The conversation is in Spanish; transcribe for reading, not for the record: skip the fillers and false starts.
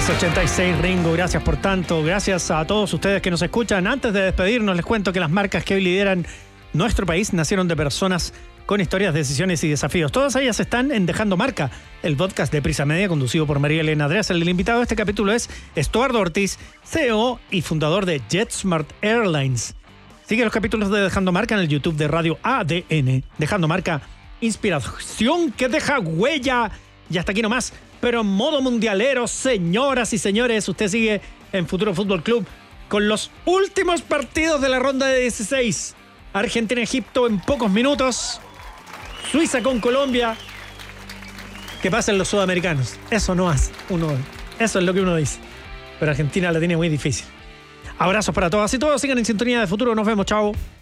86 Ringo, gracias por tanto. Gracias a todos ustedes que nos escuchan. Antes de despedirnos, les cuento que las marcas que hoy lideran nuestro país nacieron de personas con historias, decisiones y desafíos. Todas ellas están en Dejando Marca, el podcast de Prisa Media, conducido por María Elena Dresel. El invitado de este capítulo es Estuardo Ortiz, CEO y fundador de JetSmart Airlines. Sigue los capítulos de Dejando Marca en el YouTube de Radio ADN. Dejando Marca, inspiración que deja huella. Y hasta aquí nomás, pero en modo mundialero, señoras y señores. Usted sigue en Futuro Fútbol Club con los últimos partidos de la ronda de 16. Argentina-Egipto en pocos minutos. Suiza con Colombia. Que pasen los sudamericanos. Eso no hace uno. Eso es lo que uno dice. Pero Argentina la tiene muy difícil. Abrazos para todas y todos. Sigan en sintonía de Futuro. Nos vemos. Chao.